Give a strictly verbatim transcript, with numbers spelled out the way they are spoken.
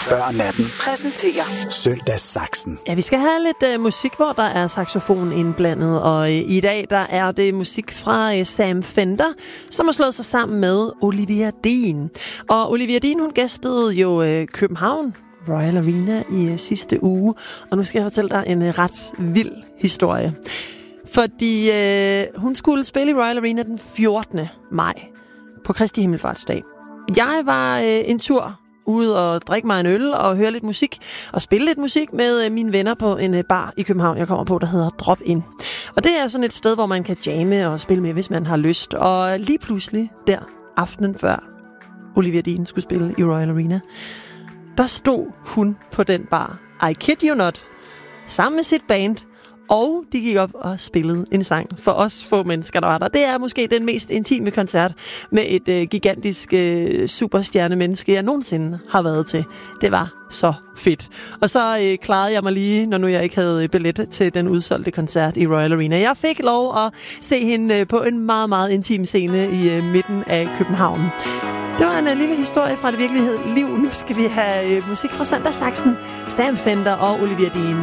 Før natten. Præsenterer Søndagssaxen. Ja, vi skal have lidt uh, musik, hvor der er saxofon indblandet, og uh, i dag der er det musik fra uh, Sam Fender, som har slået sig sammen med Olivia Dean. Og Olivia Dean, hun gæstede jo uh, København Royal Arena i uh, sidste uge, og nu skal jeg fortælle dig en uh, ret vild historie. Fordi uh, hun skulle spille i Royal Arena den fjortende maj på Kristi Himmelfartsdag. Jeg var uh, en tur ude og drikke mig en øl og høre lidt musik og spille lidt musik med mine venner på en bar i København, jeg kommer på, der hedder Drop In. Og det er sådan et sted, hvor man kan jamme og spille med, hvis man har lyst. Og lige pludselig, der aftenen før Olivia Dean skulle spille i Royal Arena, der stod hun på den bar, I kid you not, sammen med sit band, og de gik op og spillede en sang for os få mennesker, der var der. Det er måske den mest intime koncert med et øh, gigantisk øh, superstjernemenneske, jeg nogensinde har været til. Det var så fedt. Og så øh, klarede jeg mig lige, når nu jeg ikke havde billet til den udsolgte koncert i Royal Arena. Jeg fik lov at se hende øh, på en meget, meget intim scene i øh, midten af København. Det var en uh, lille historie fra det virkelige liv. Nu skal vi have uh, musik fra Søndagssaxen, Sam Fender og Olivia Dean.